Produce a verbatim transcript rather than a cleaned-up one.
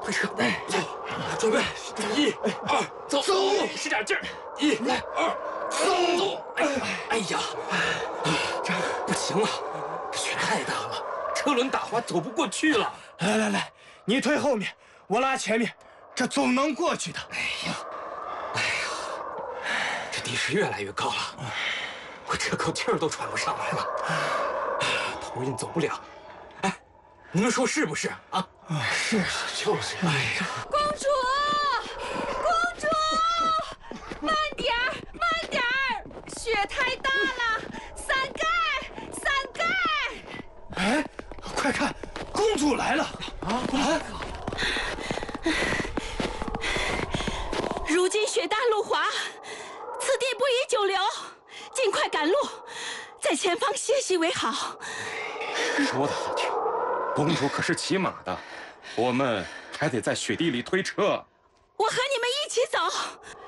快撤！走，准备，一、二，走，走，使点劲儿，一、二，走！哎呀，哎呀，这不行了，雪太大了，车轮打滑，走不过去了。 来来来，你推后面，我拉前面，这总能过去的。 哎呀，哎呀，这地势越来越高了，我这口气儿都喘不上来了，头晕走不了。哎，你们说是不是啊？ 是是就是。 哎呀， 公主，公主，慢点儿，慢点儿，雪太大了，伞盖，伞盖。 哎，快看，公主来了！啊啊！ 如今雪大路滑，此地不宜久留，尽快赶路，在前方歇息为好。 说的好听，公主可是骑马的，我们还得在雪地里推车。 我和你们一起走。